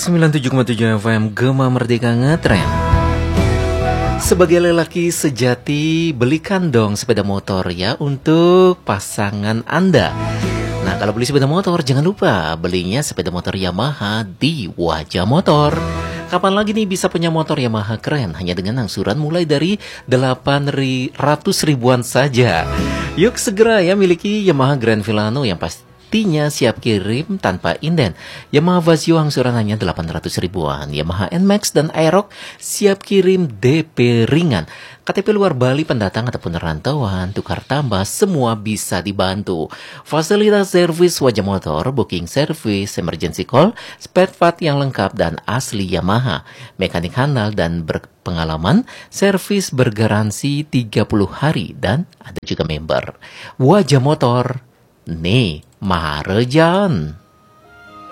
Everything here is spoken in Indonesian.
97,7 FM Gema Merdeka Ngetren. Sebagai lelaki sejati, belikan dong sepeda motor ya untuk pasangan Anda. Nah, kalau beli sepeda motor jangan lupa belinya sepeda motor Yamaha di Wajah Motor. Kapan lagi nih bisa punya motor Yamaha keren hanya dengan angsuran mulai dari 800 ribuan saja. Yuk segera ya miliki Yamaha Grand Filano yang pastinya siap kirim tanpa inden. Yamaha Vazio angsuran hanya 800 ribuan. Yamaha NMAX dan Aerox siap kirim DP ringan. KTP luar Bali, pendatang ataupun rantauan, tukar tambah, semua bisa dibantu. Fasilitas servis Wajah Motor, booking service, emergency call, spare part yang lengkap dan asli Yamaha. Mekanik handal dan berpengalaman, servis bergaransi 30 hari dan ada juga member. Wajah Motor, nih Maharejan.